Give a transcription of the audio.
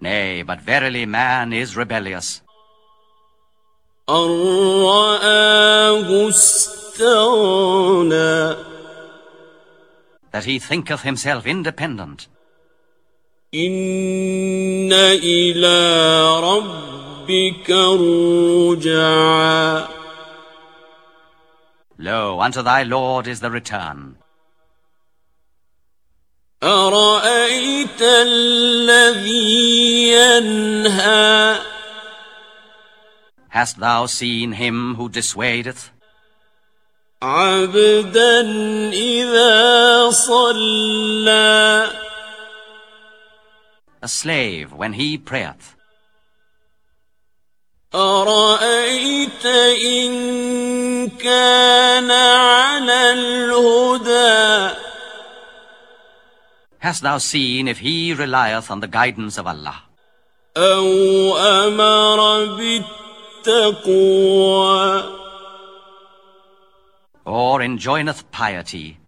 Nay, but verily man is rebellious. أن رآه استغنى That he thinketh himself independent. إن إلى ربك الرجعى Lo, unto thy Lord is the return. أرأيت الذي ينهى Hast thou seen him who dissuadeth? عبدا إذا صلى A slave when he prayeth. أرأيت إن كان على الهدى Hast thou seen if he relieth on the guidance of Allah? أو أمر بالتقوى Or enjoineth piety?